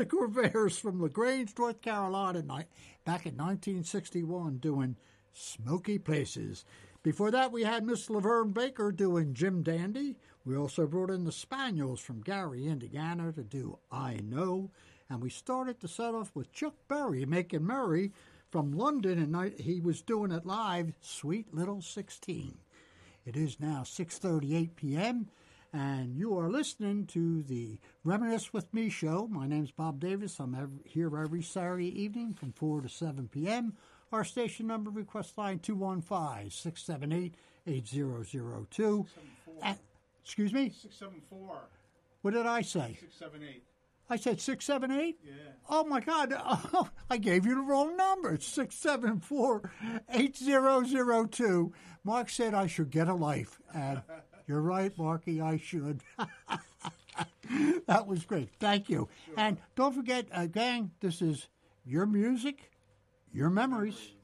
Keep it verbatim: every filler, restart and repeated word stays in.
Corvairs from LaGrange, North Carolina, back in nineteen sixty-one, doing Smoky Places. Before that, we had Miss Laverne Baker doing Jim Dandy. We also brought in the Spaniels from Gary, Indiana, to do I Know. And we started the set off with Chuck Berry making merry from London, and he was doing it live, Sweet Little sixteen. It is now six thirty-eight p.m., and you are listening to the Reminisce with Me show. My name's Bob Davis. I'm every, here every Saturday evening from four to seven p.m. Our station number request line two one five, six seven eight, eight zero zero two. Uh, excuse me? six seven four. What did I say? six seven eight. I said six seven eight? Yeah. Oh, my God. Oh, I gave you the wrong number. It's six seven four, eight zero zero two. Mark said I should get a life. And you're right, Marky, I should. That was great. Thank you. Sure. And don't forget, uh, gang, this is your music, your memories.